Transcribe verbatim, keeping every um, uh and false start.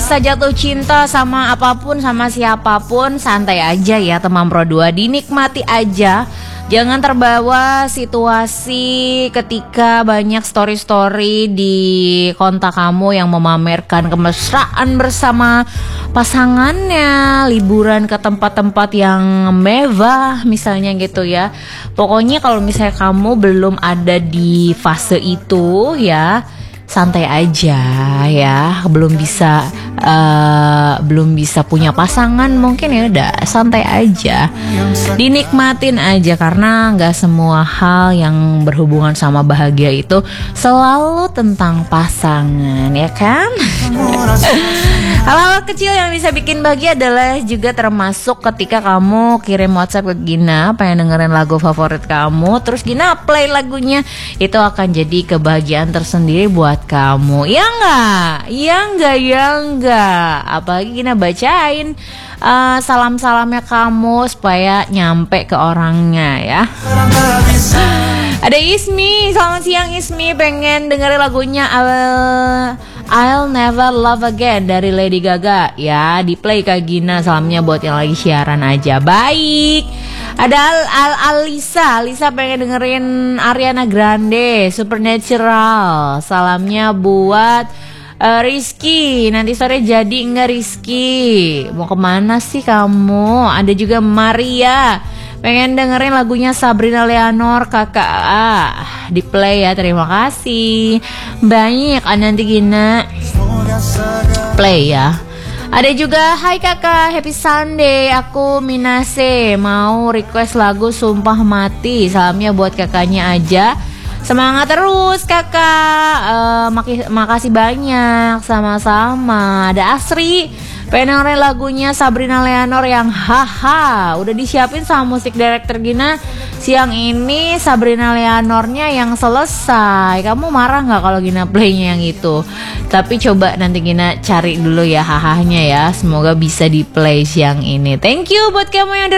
bisa jatuh cinta sama apapun, sama siapapun, santai aja ya teman Pro dua, dinikmati aja. Jangan terbawa situasi ketika banyak story-story di kontak kamu yang memamerkan kemesraan bersama pasangannya, liburan ke tempat-tempat yang mewah misalnya gitu ya. Pokoknya kalau misalnya kamu belum ada di fase itu ya, santai aja ya, belum bisa uh, belum bisa punya pasangan mungkin, ya udah santai aja, dinikmatin aja, karena nggak semua hal yang berhubungan sama bahagia itu selalu tentang pasangan, ya kan? Hal-hal kecil yang bisa bikin bahagia adalah juga termasuk ketika kamu kirim WhatsApp ke Gina pengen dengerin lagu favorit kamu, terus Gina play lagunya, itu akan jadi kebahagiaan tersendiri buat kamu. Ya enggak? Ya enggak? Ya enggak? Apalagi Gina bacain uh, salam-salamnya kamu supaya nyampe ke orangnya ya. Ada Ismi, selamat siang Ismi, pengen dengerin lagunya I'll, I'll Never Love Again dari Lady Gaga ya, di play Kak Gina, salamnya buat yang lagi siaran aja. Baik, ada Al, Al Alisa, Alisa pengen dengerin Ariana Grande Supernatural, salamnya buat uh, Rizky, nanti sore jadi enggak Rizky? Mau kemana sih kamu? Ada juga Maria pengen dengerin lagunya Sabrina Leonor Kakak, ah, di play ya, terima kasih banyak. Nanti Gina play ya. Ada juga hai kakak, happy Sunday, aku Minase mau request lagu Sumpah Mati, salamnya buat kakaknya aja. Semangat terus kakak, uh, maki- makasih banyak, sama-sama. Ada Asri pengen dengerin lagunya Sabrina Leonor yang haha, udah disiapin sama musik director Gina siang ini. Sabrina Leonornya yang selesai, kamu marah nggak kalau Gina playnya yang itu? Tapi coba nanti Gina cari dulu ya hahahnya ya, semoga bisa di play siang ini. Thank you buat kamu yang